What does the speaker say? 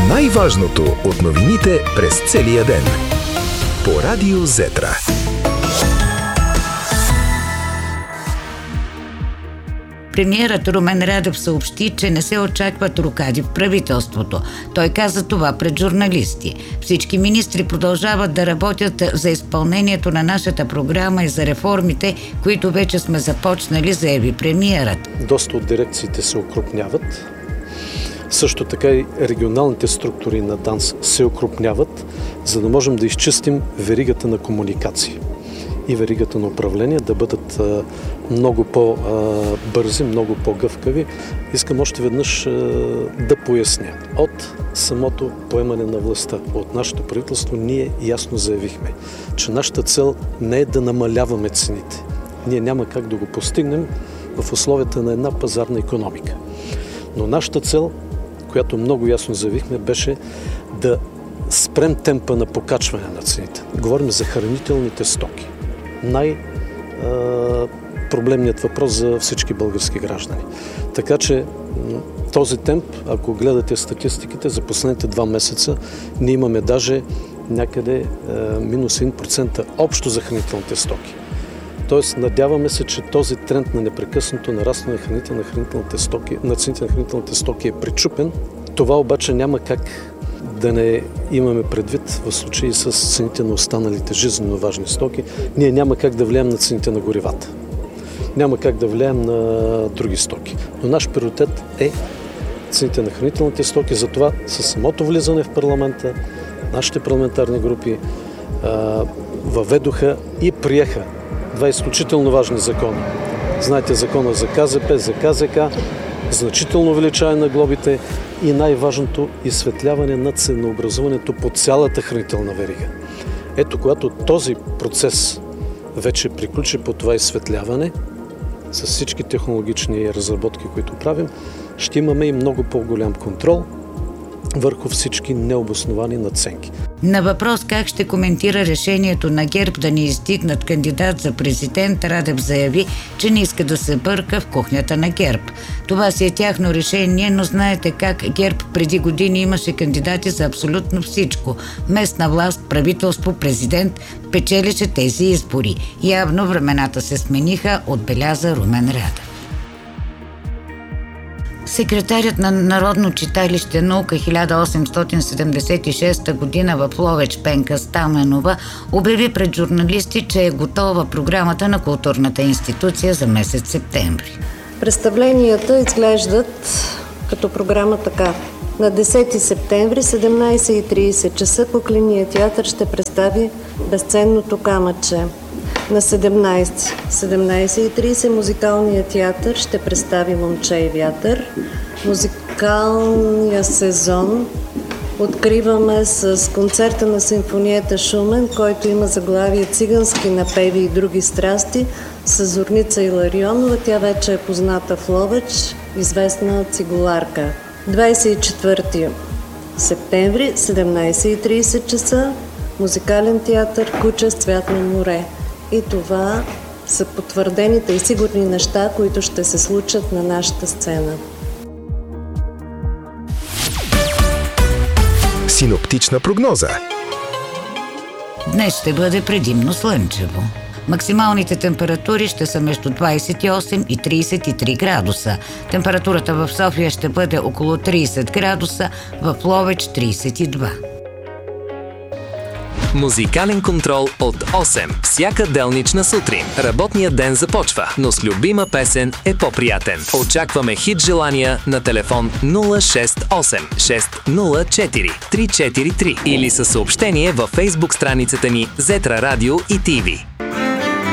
Най-важното от новините през целия ден. По Радио Зетра. Премиерът Румен Радев съобщи, че не се очакват рокади в правителството. Той каза това пред журналисти. Всички министри продължават да работят за изпълнението на нашата програма и за реформите, които вече сме започнали, заяви премиерът. Доста от дирекциите се окрупняват. Също така и регионалните структури на ДАНС се окрупняват, за да можем да изчистим веригата на комуникации и веригата на управление, да бъдат много по-бързи, много по-гъвкави. Искам още веднъж да поясня. От самото поемане на властта, от нашето правителство, ние ясно заявихме, че нашата цел не е да намаляваме цените. Ние няма как да го постигнем в условията на една пазарна икономика. Но нашата цел, която много ясно заявихме, беше да спрем темпа на покачване на цените. Говорим за хранителните стоки. Най-проблемният въпрос за всички български граждани. Така че този темп, ако гледате статистиките, за последните 2 месеца ние имаме даже някъде минус 1% общо за хранителните стоки. Тоест, надяваме се, че този тренд на непрекъснато нарастване на цените на хранителните стоки е пречупен. Това обаче няма как да не имаме предвид в случаи с цените на останалите жизненно важни стоки. Ние няма как да влияем на цените на горивата. Няма как да влияем на други стоки. Но наш приоритет е цените на хранителните стоки. Затова със самото влизане в парламента, нашите парламентарни групи въведоха и приеха 2 изключително важни закона. Знаете, закона за КЗП, за КЗК, значително увеличаване на глобите и най-важното изсветляване на ценообразуването по цялата хранителна верига. Ето, когато този процес вече приключи по това изсветляване, с всички технологични разработки, които правим, ще имаме и много по-голям контрол върху всички необосновани надценки. На въпрос как ще коментира решението на ГЕРБ да не издигнат кандидат за президент, Радев заяви, че не иска да се бърка в кухнята на ГЕРБ. Това си е тяхно решение, но знаете как ГЕРБ преди години имаше кандидати за абсолютно всичко. Местна власт, правителство, президент, печелише тези избори. Явно времената се смениха, отбеляза Румен Радев. Секретарят на Народно читалище Наука 1876 година в Ловеч Пенка Стаменова обяви пред журналисти, че е готова програмата на културната институция за месец септември. Представленията изглеждат като програма така. На 10 септември 17:30 часа Кукления театър ще представи Безценното камъче. На 17:30 музикалният театър ще представи Момче и вятър. Музикалния сезон откриваме с концерта на симфонията Шумен, който има заглавие Цигански напеви и други страсти с Зорница Иларионова. Тя вече е позната в Ловеч, известна цигуларка. 24 септември 17:30 часа музикален театър Куча с цвят на море. И това са потвърдените и сигурни неща, които ще се случат на нашата сцена. Синоптична прогноза. Днес ще бъде предимно слънчево. Максималните температури ще са между 28 и 33 градуса. Температурата в София ще бъде около 30 градуса, в Ловеч 32. Музикален контрол от 8. Всяка делнична сутрин. Работният ден започва, но с любима песен е по-приятен. Очакваме хит желания на телефон 068 604 343 или със съобщение във Facebook страницата ни Зетра Радио и ТВ.